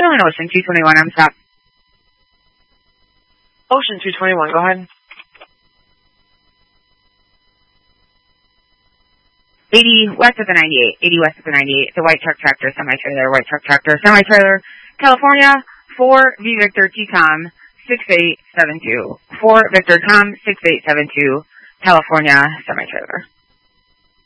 Calling Ocean 221, I'm stop. Ocean 221, go ahead. 80 west of the 98. 80 west of the 98. It's a white truck tractor, semi-trailer, white truck tractor, semi-trailer. California, 4 V Victor TCOM 6872. 4 Victor TCOM 6872. California, semi-trailer.